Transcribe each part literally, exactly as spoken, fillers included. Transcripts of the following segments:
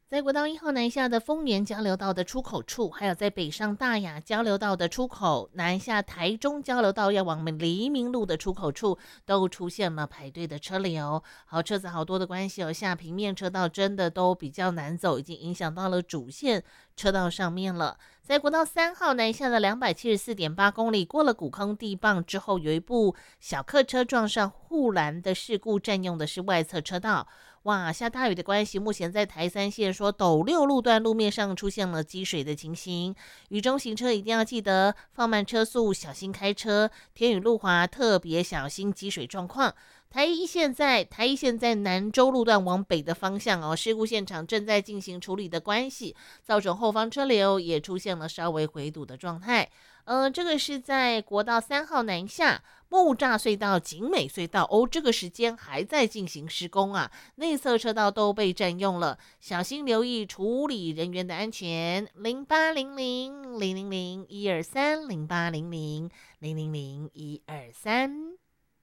在国道一号南下的丰原交流道的出口处，还有在北上大雅交流道的出口，南下台中交流道要往黎明路的出口处，都出现了排队的车流。好，车子好多的关系哦，下平面车道真的都比较难走，已经影响到了主线车道上面了。在国道三号南下的两百七十四点八公里，过了古坑地磅之后，有一部小客车撞上护栏的事故，占用的是外侧车道。哇，下大雨的关系，目前在台三线说斗六路段路面上出现了积水的情形，雨中行车一定要记得放慢车速，小心开车。天雨路滑，特别小心积水状况。台一线在台一线在南州路段往北的方向哦，事故现场正在进行处理的关系，造成后方车流也出现了稍微回堵的状态。呃，这个是在国道三号南下木栅隧道、景美隧道哦，这个时间还在进行施工啊，内侧车道都被占用了，小心留意处理人员的安全。零八零零零零零一二三零八零零零零零一二三。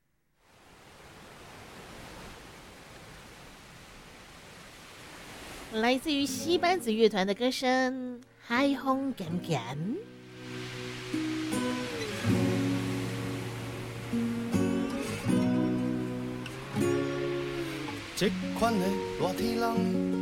来自于西班子乐团的歌声，海风咸咸。 这款的热天人